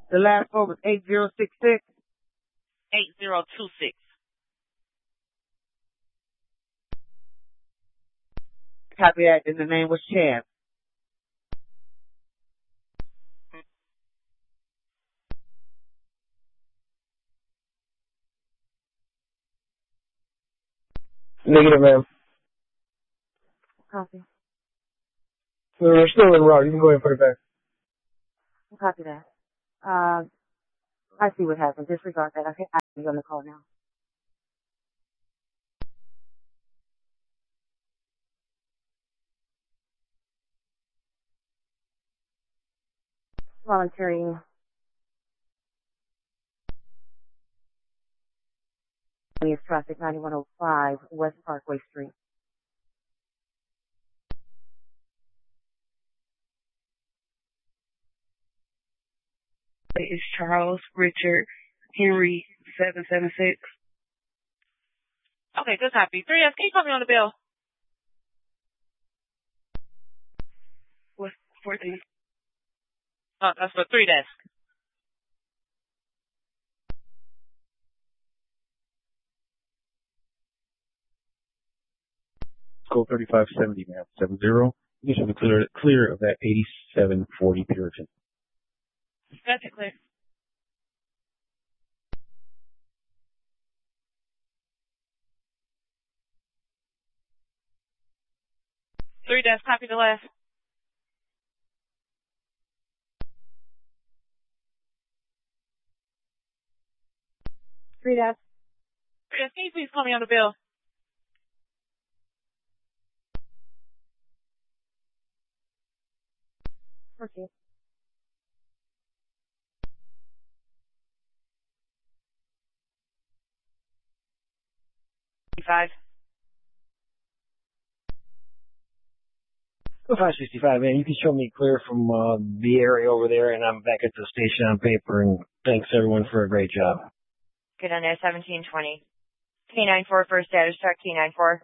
The last four was 8066. 8026. Copy that. And the name was Chad. Negative, ma'am. Copy. We're still in route. You can go ahead and put it back. Copy that. I see what happened. Disregard that. Okay, I'm on the call now. Volunteering. Traffic 9105 West Parkway Street. It's Charles Richard Henry 776. Okay, good copy. 3S, can you put me on the bill? What's 14? Oh, that's for 3 desk. Code 3570, ma'am. 70. You should be clear of that 8740 Puritan. Gotcha, clear. Three desk, copy the last. Three desk. 3 desk, can you please call me on the bill? Okay. Five. 565, man. You can show me clear from the area over there, and I'm back at the station on paper, and thanks everyone for a great job. Good on there, 1720. K94 first status check, K94.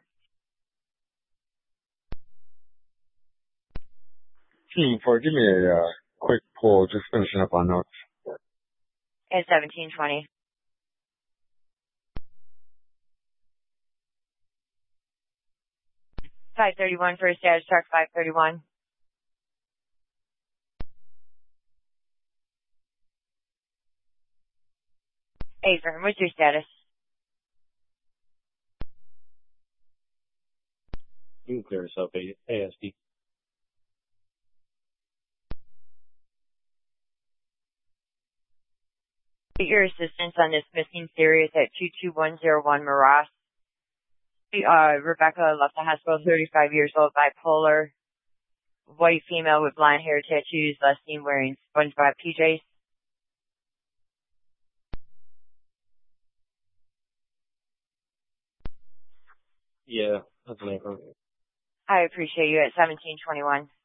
Team 4, give me a quick pull, just finishing up on notes. At 1720. $531 first status check, 531. Hey, firm, what's your status? You can clear us up, ASD. Your assistance on this missing Sirius at 22101 Maras. Rebecca left the hospital, 35 years old, bipolar, white female with blonde hair, tattoos, last seen wearing SpongeBob PJs. Yeah, that's an name. I appreciate you at 1721.